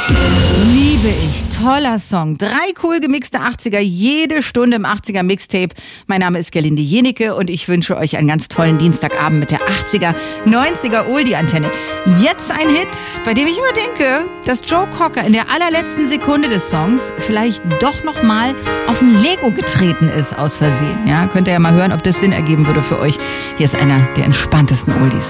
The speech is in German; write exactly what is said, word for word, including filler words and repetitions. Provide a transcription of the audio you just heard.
Liebe ich. Toller Song. Drei cool gemixte achtziger, jede Stunde im achtziger Mixtape. Mein Name ist Gerlinde Jenecke und ich wünsche euch einen ganz tollen Dienstagabend mit der achtziger, neunziger Oldie-Antenne. Jetzt ein Hit, bei dem ich immer denke, dass Joe Cocker in der allerletzten Sekunde des Songs vielleicht doch noch mal auf ein Lego getreten ist aus Versehen. Ja, könnt ihr ja mal hören, ob das Sinn ergeben würde für euch. Hier ist einer der entspanntesten Oldies.